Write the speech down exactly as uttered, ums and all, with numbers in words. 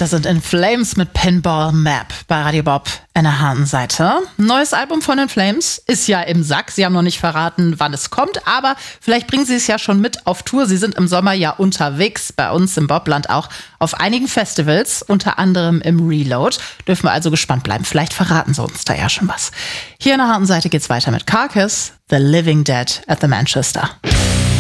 Das sind In Flames mit Pinball Map bei Radio Bob in der harten Seite. Neues Album von In Flames ist ja im Sack. Sie haben noch nicht verraten, wann es kommt, aber vielleicht bringen sie es ja schon mit auf Tour. Sie sind im Sommer ja unterwegs, bei uns im Bobland auch auf einigen Festivals, unter anderem im Reload. Dürfen wir also gespannt bleiben. Vielleicht verraten sie uns da ja schon was. Hier in der harten Seite geht's weiter mit Carcass, The Living Dead at the Manchester.